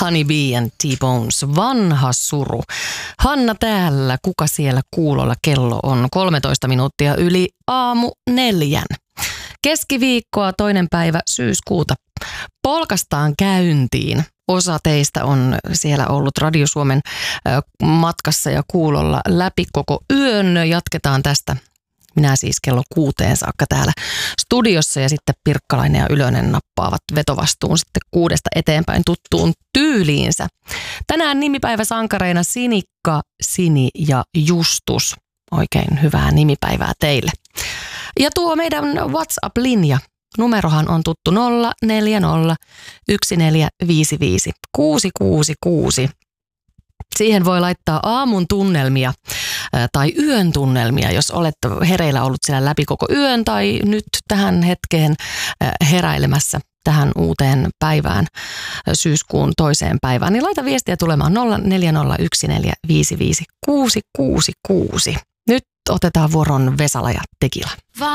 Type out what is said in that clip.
Honey Bee and T-Bones, vanha suru. Hanna täällä, kuka siellä kuulolla? Kello on 13 minuuttia yli 4:00. Keskiviikkoa, 2. päivä syyskuuta. Polkastaan käyntiin. Osa teistä on siellä ollut Radio Suomen matkassa ja kuulolla läpi koko yön. Jatketaan tästä. Minä siis kello 6 saakka täällä studiossa ja sitten Pirkkalainen ja Ylönen nappaavat vetovastuun sitten 6 eteenpäin tuttuun tyyliinsä. Tänään nimipäiväsankareina Sinikka, Sini ja Justus. Oikein hyvää nimipäivää teille. Ja tuo meidän WhatsApp-linja. Numerohan on tuttu 040 1455 666. Siihen voi laittaa aamun tunnelmia tai yön tunnelmia, jos olet hereillä ollut siellä läpi koko yön tai nyt tähän hetkeen heräilemässä tähän uuteen päivään, syyskuun 2. päivään, niin laita viestiä tulemaan 0401455 666. Nyt otetaan vuoron Vesala ja Tekila.